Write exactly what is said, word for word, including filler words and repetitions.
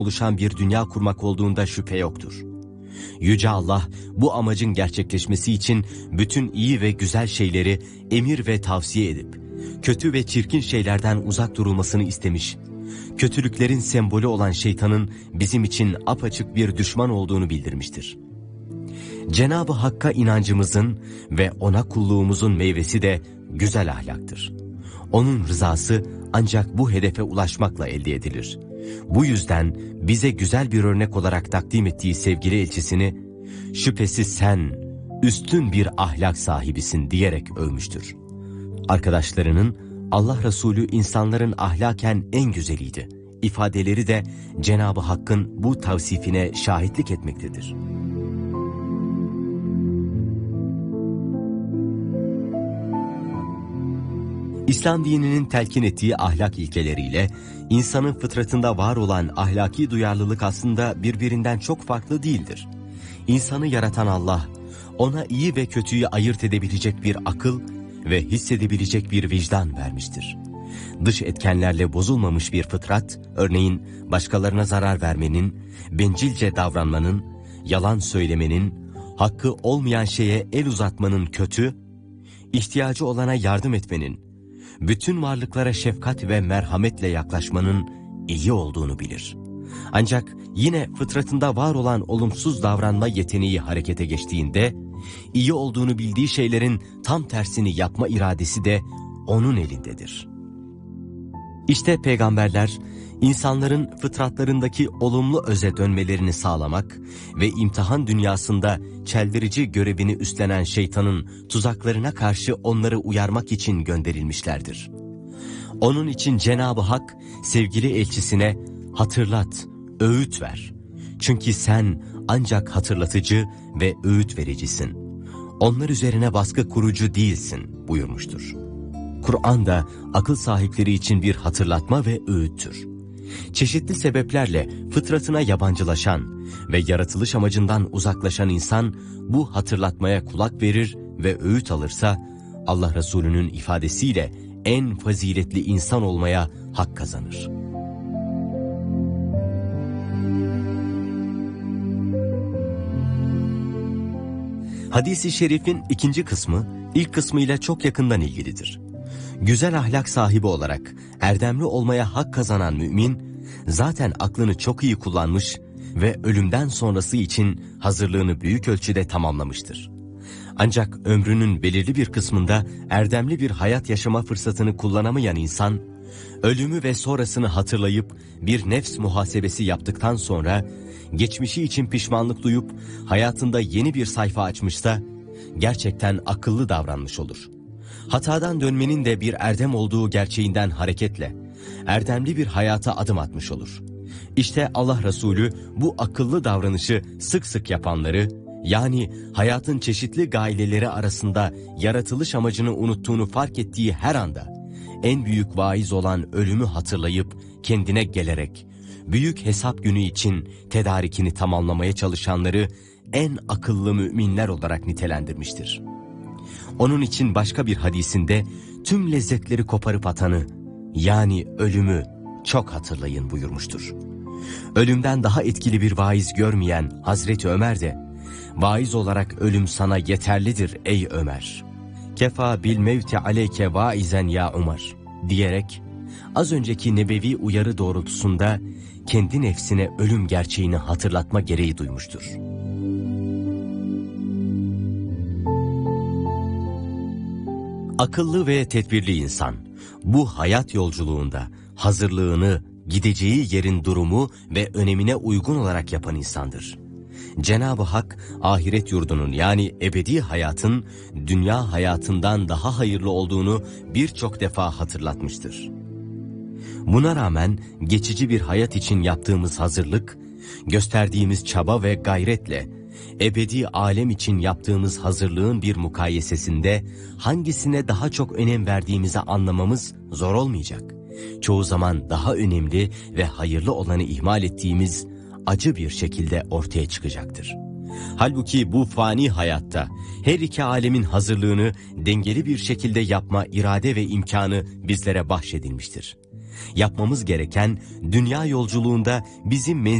oluşan bir dünya kurmak olduğunda şüphe yoktur. Yüce Allah bu amacın gerçekleşmesi için bütün iyi ve güzel şeyleri emir ve tavsiye edip, kötü ve çirkin şeylerden uzak durulmasını istemiş, kötülüklerin sembolü olan şeytanın bizim için apaçık bir düşman olduğunu bildirmiştir. Cenab-ı Hakk'a inancımızın ve ona kulluğumuzun meyvesi de güzel ahlaktır. Onun rızası ancak bu hedefe ulaşmakla elde edilir. Bu yüzden bize güzel bir örnek olarak takdim ettiği sevgili elçisini, şüphesiz sen üstün bir ahlak sahibisin diyerek övmüştür. Arkadaşlarının Allah Resulü insanların ahlaken en güzeliydi ifadeleri de Cenab-ı Hakk'ın bu tavsifine şahitlik etmektedir. İslam dininin telkin ettiği ahlak ilkeleriyle insanın fıtratında var olan ahlaki duyarlılık aslında birbirinden çok farklı değildir. İnsanı yaratan Allah, ona iyi ve kötüyü ayırt edebilecek bir akıl ve hissedebilecek bir vicdan vermiştir. Dış etkenlerle bozulmamış bir fıtrat, örneğin başkalarına zarar vermenin, bencilce davranmanın, yalan söylemenin, hakkı olmayan şeye el uzatmanın kötü, ihtiyacı olana yardım etmenin, bütün varlıklara şefkat ve merhametle yaklaşmanın iyi olduğunu bilir. Ancak yine fıtratında var olan olumsuz davranma yeteneği harekete geçtiğinde, iyi olduğunu bildiği şeylerin tam tersini yapma iradesi de onun elindedir. İşte peygamberler, insanların fıtratlarındaki olumlu öze dönmelerini sağlamak ve imtihan dünyasında çeldirici görevini üstlenen şeytanın tuzaklarına karşı onları uyarmak için gönderilmişlerdir. Onun için Cenab-ı Hak sevgili elçisine hatırlat, öğüt ver. Çünkü sen ancak hatırlatıcı ve öğüt vericisin. Onlar üzerine baskı kurucu değilsin buyurmuştur. Kur'an da akıl sahipleri için bir hatırlatma ve öğüttür. Çeşitli sebeplerle fıtratına yabancılaşan ve yaratılış amacından uzaklaşan insan bu hatırlatmaya kulak verir ve öğüt alırsa Allah Resulü'nün ifadesiyle en faziletli insan olmaya hak kazanır. Hadis-i şerifin ikinci kısmı ilk kısmıyla çok yakından ilgilidir. Güzel ahlak sahibi olarak erdemli olmaya hak kazanan mümin, zaten aklını çok iyi kullanmış ve ölümden sonrası için hazırlığını büyük ölçüde tamamlamıştır. Ancak ömrünün belirli bir kısmında erdemli bir hayat yaşama fırsatını kullanamayan insan, ölümü ve sonrasını hatırlayıp bir nefs muhasebesi yaptıktan sonra, geçmişi için pişmanlık duyup hayatında yeni bir sayfa açmışsa, gerçekten akıllı davranmış olur. Hatadan dönmenin de bir erdem olduğu gerçeğinden hareketle, erdemli bir hayata adım atmış olur. İşte Allah Resulü bu akıllı davranışı sık sık yapanları, yani hayatın çeşitli gayeleri arasında yaratılış amacını unuttuğunu fark ettiği her anda, en büyük vaiz olan ölümü hatırlayıp kendine gelerek, büyük hesap günü için tedarikini tamamlamaya çalışanları en akıllı müminler olarak nitelendirmiştir. Onun için başka bir hadisinde tüm lezzetleri koparıp atanı, yani ölümü çok hatırlayın buyurmuştur. Ölümden daha etkili bir vaiz görmeyen Hazreti Ömer de, vaiz olarak ölüm sana yeterlidir ey Ömer. Kefa bil mevti aleyke vaizen ya Ömer diyerek, az önceki nebevi uyarı doğrultusunda kendi nefsine ölüm gerçeğini hatırlatma gereği duymuştur. Akıllı ve tedbirli insan, bu hayat yolculuğunda hazırlığını, gideceği yerin durumu ve önemine uygun olarak yapan insandır. Cenab-ı Hak, ahiret yurdunun yani ebedi hayatın, dünya hayatından daha hayırlı olduğunu birçok defa hatırlatmıştır. Buna rağmen geçici bir hayat için yaptığımız hazırlık, gösterdiğimiz çaba ve gayretle, ebedi alem için yaptığımız hazırlığın bir mukayesesinde hangisine daha çok önem verdiğimizi anlamamız zor olmayacak. Çoğu zaman daha önemli ve hayırlı olanı ihmal ettiğimiz acı bir şekilde ortaya çıkacaktır. Halbuki bu fani hayatta her iki alemin hazırlığını dengeli bir şekilde yapma irade ve imkanı bizlere bahşedilmiştir. Yapmamız gereken dünya yolculuğunda bizim